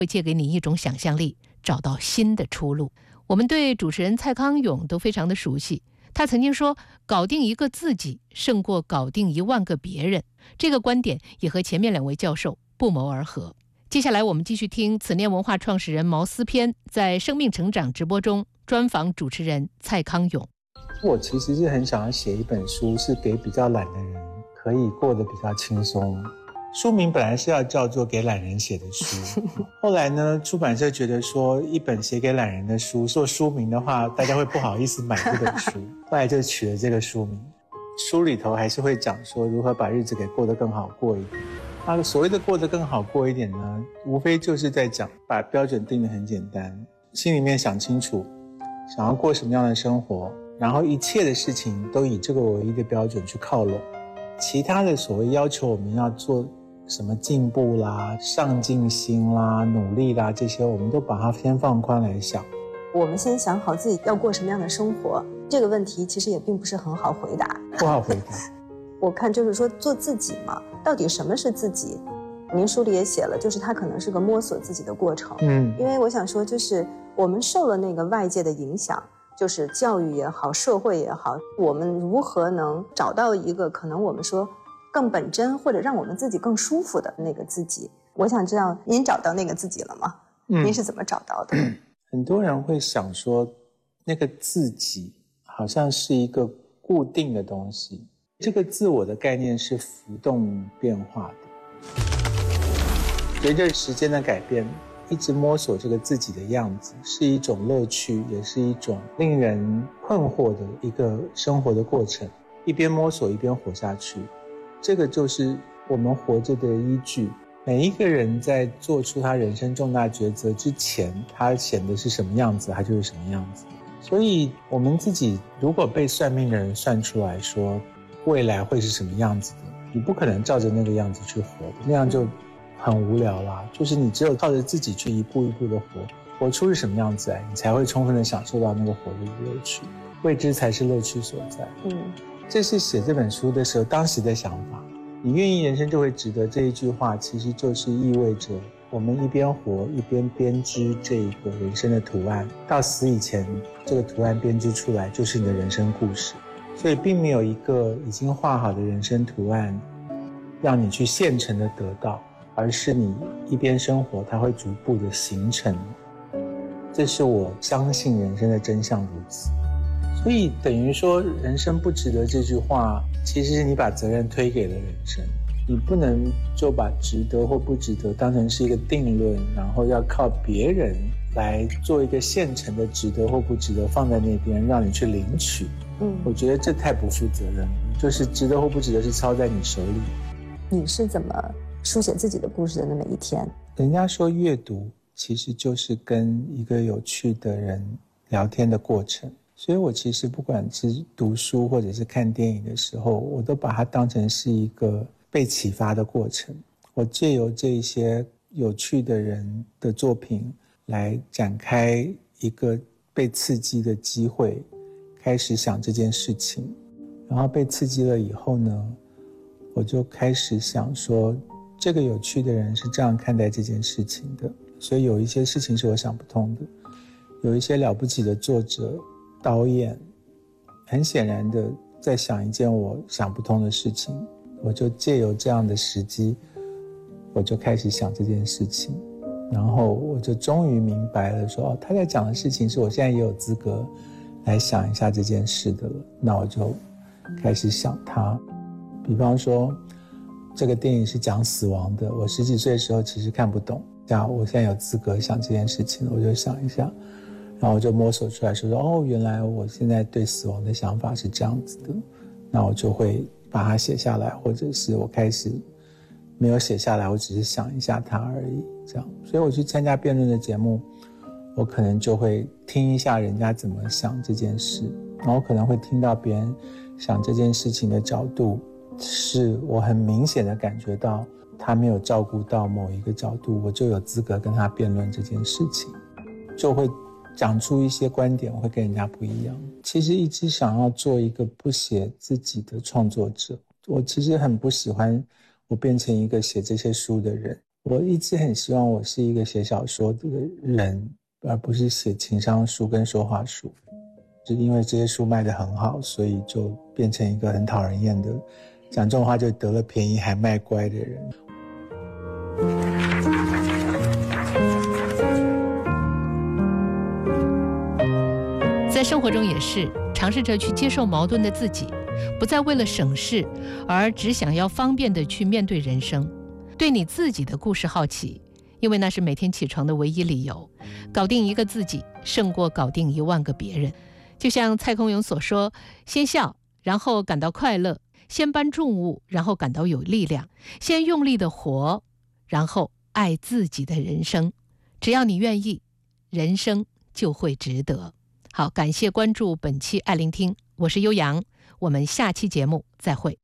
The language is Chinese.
会借给你一种想象力，找到新的出路。我们对主持人蔡康永都非常的熟悉，他曾经说，搞定一个自己胜过搞定10000个别人。这个观点也和前面2位教授不谋而合。接下来我们继续听此念文化创始人毛思偏在生命成长直播中专访主持人蔡康永。 我其实是很想要写一本书，是给比较懒的人可以过得比较轻松。书名本来是要叫做给懒人写的书，后来呢，出版社觉得说一本写给懒人的书做书名的话，大家会不好意思买这本书，后来就取了这个书名。书里头还是会讲说如何把日子给过得更好过一点。那所谓的过得更好过一点呢，无非就是在讲把标准定得很简单，心里面想清楚想要过什么样的生活，然后一切的事情都以这个唯一的标准去靠拢。其他的所谓要求我们要做什么进步啦、上进心啦、努力啦，这些我们都把它先放宽来想。 我们先想好自己要过什么样的生活，这个问题其实也并不是很好回答。 不好回答。 我看就是说做自己嘛，到底什么是自己？您书里也写了，就是它可能是个摸索自己的过程。因为我想说，就是我们受了那个外界的影响，就是教育也好，社会也好，我们如何能找到一个可能我们说更本真或者让我们自己更舒服的那个自己？我想知道您找到那个自己了吗？您是怎么找到的？ 很多人会想说，那个自己好像是一个固定的东西，这个自我的概念是浮动变化的。随着时间的改变，一直摸索这个自己的样子，是一种乐趣，也是一种令人困惑的一个生活的过程。一边摸索一边活下去，这个就是我们活着的依据。每一个人在做出他人生重大抉择之前，他显得是什么样子，他就是什么样子。所以我们自己如果被算命的人算出来说未来会是什么样子的，你不可能照着那个样子去活的，那样就很无聊啦。就是你只有靠着自己去一步一步的活出是什么样子来，你才会充分的享受到那个活的乐趣。未知才是乐趣所在。这是写这本书的时候当时的想法。你愿意人生就会值得，这一句话其实就是意味着我们一边活一边编织这个人生的图案，到死以前这个图案编织出来就是你的人生故事。所以并没有一个已经画好的人生图案让你去现成的得到，而是你一边生活它会逐步的形成。这是我相信人生的真相如此。所以等于说人生不值得这句话，其实是你把责任推给了人生。你不能就把值得或不值得当成是一个定论，然后要靠别人来做一个现成的值得或不值得放在那边让你去领取。我觉得这太不负责任了，就是值得或不值得是操在你手里。 你是怎么书写自己的故事的那么一天？ 人家说阅读其实就是跟一个有趣的人聊天的过程，所以我其实不管是读书或者是看电影的时候，我都把它当成是一个被启发的过程。我借由这一些有趣的人的作品来展开一个被刺激的机会，开始想这件事情。然后被刺激了以后呢，我就开始想说，这个有趣的人是这样看待这件事情的，所以有一些事情是我想不通的。有一些了不起的作者导演很显然的在想一件我想不通的事情，我就借由这样的时机，我就开始想这件事情，然后我就终于明白了说，他在讲的事情是我现在也有资格来想一下这件事的了。那我就开始想它。比方说这个电影是讲死亡的，我10几岁的时候其实看不懂，我现在有资格想这件事情了，我就想一下，然后我就摸索出来说，原来我现在对死亡的想法是这样子的。那我就会把它写下来，或者是我开始没有写下来，我只是想一下它而已，这样。所以我去参加辩论的节目，我可能就会听一下人家怎么想这件事，然后可能会听到别人想这件事情的角度，是我很明显的感觉到他没有照顾到某一个角度，我就有资格跟他辩论这件事情，就会讲出一些观点，我会跟人家不一样。其实一直想要做一个不写自己的创作者，我其实很不喜欢我变成一个写这些书的人， 我一直很希望我是一个写小说的人，而不是写情商书跟说话书。是因为这些书卖得很好，所以就变成一个很讨人厌的，讲这种话就得了便宜还卖乖的人。 在生活中也是，尝试着去接受矛盾的自己，不再为了省事而只想要方便地去面对人生。对你自己的故事好奇，因为那是每天起床的唯一理由。搞定一个自己，胜过搞定10000个别人。就像蔡康永所说，先笑，然后感到快乐；先搬重物，然后感到有力量；先用力的活，然后爱自己的人生。只要你愿意，人生就会值得。好，感谢关注本期爱聆听，我是悠扬，我们下期节目再会。